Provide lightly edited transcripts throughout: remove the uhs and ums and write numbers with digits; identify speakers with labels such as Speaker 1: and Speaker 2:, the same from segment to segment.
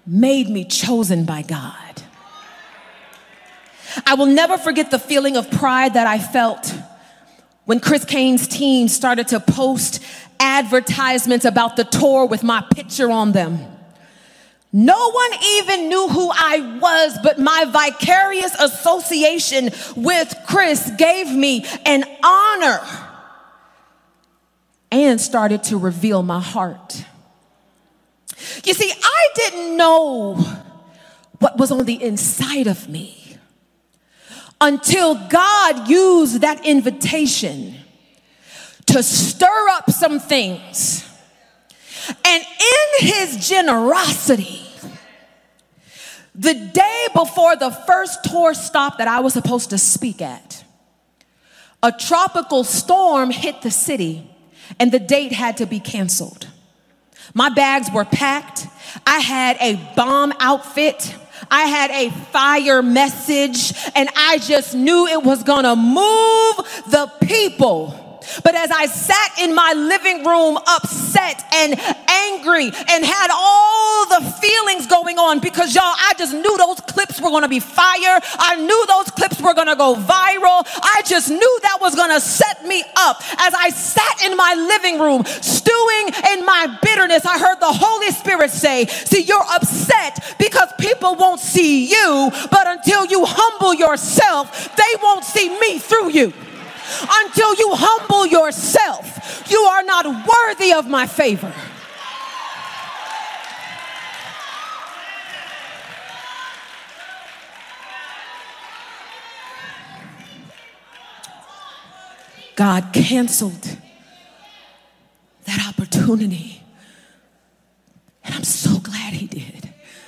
Speaker 1: made me chosen by God. I will never forget the feeling of pride that I felt when Chris Kane's team started to post advertisements about the tour with my picture on them. No one even knew who I was, but my vicarious association with Chris gave me an honor and started to reveal my heart. You see, I didn't know what was on the inside of me until God used that invitation to stir up some things. And in his generosity, the day before the first tour stop that I was supposed to speak at, a tropical storm hit the city and the date had to be canceled. My bags were packed. I had a bomb outfit. I had a fire message, and I just knew it was gonna move the people. But as I sat in my living room upset and angry and had all the feelings going on, because y'all, I just knew those clips were gonna be fire. I knew those clips were gonna go viral. I just knew that was gonna set me up. As I sat in my living room, stewing in my bitterness, I heard the Holy Spirit say, see, you're upset because people won't see you, but until you humble yourself, they won't see me through you. Until you humble yourself, you are not worthy of my favor. God canceled that opportunity, and I'm so glad he did,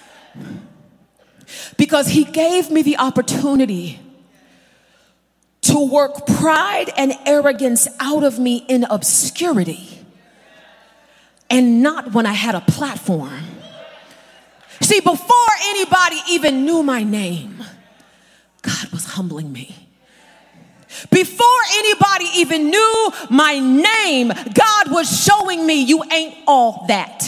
Speaker 1: because he gave me the opportunity to work pride and arrogance out of me in obscurity, and not when I had a platform. See, before anybody even knew my name, God was humbling me. Before anybody even knew my name, God was showing me you ain't all that.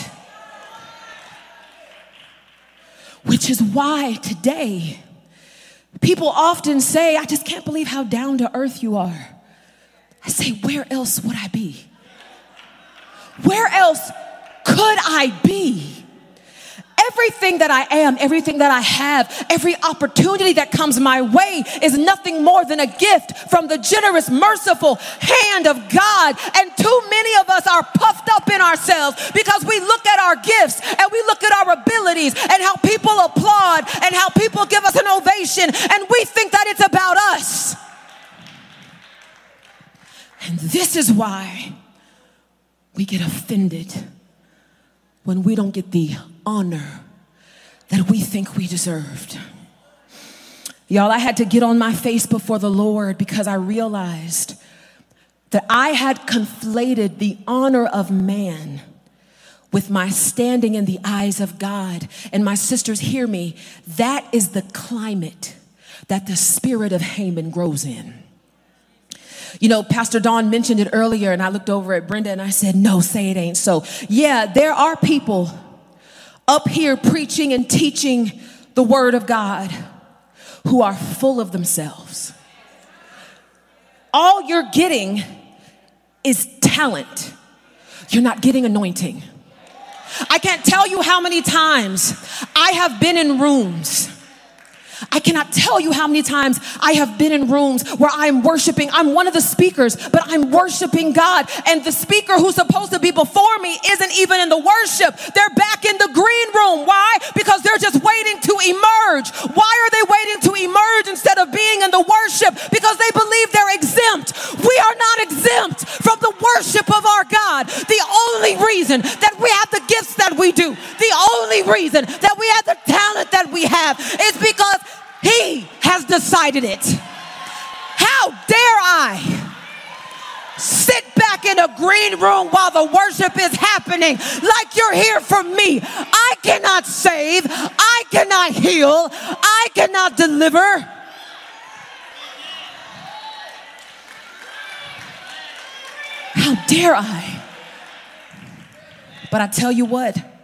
Speaker 1: Which is why today, people often say, I just can't believe how down to earth you are. I say, where else would I be? Where else could I be? Everything that I am, everything that I have, every opportunity that comes my way is nothing more than a gift from the generous, merciful hand of God. And too many of us are puffed up in ourselves because we look at our gifts and we look at our abilities and how people applaud and how people give us an ovation, and we think that it's about us. And this is why we get offended when we don't get the honor that we think we deserved. Y'all, I had to get on my face before the Lord because I realized that I had conflated the honor of man with my standing in the eyes of God. And my sisters, hear me, that is the climate that the spirit of Haman grows in. You know, Pastor Dawn mentioned it earlier, and I looked over at Brenda and I said, no, say it ain't so. Yeah, there are people up here preaching and teaching the word of God who are full of themselves. All you're getting is talent. You're not getting anointing. I can't tell you how many times I have been in rooms. I cannot tell you how many times I have been in rooms where I'm worshiping. I'm one of the speakers, but I'm worshiping God. And the speaker who's supposed to be before me isn't even in the worship. They're back in the green room. Why? Because they're just waiting to emerge. Why are they waiting to emerge instead of being in the worship? Because they believe they're exempt. We are not exempt from the worship of our God. The only reason that we have the gifts that we do, the only reason that we have the talent that we have is because He has decided it. How dare I sit back in a green room while the worship is happening like you're here for me? I cannot save. I cannot heal. I cannot deliver. How dare I? But I tell you what,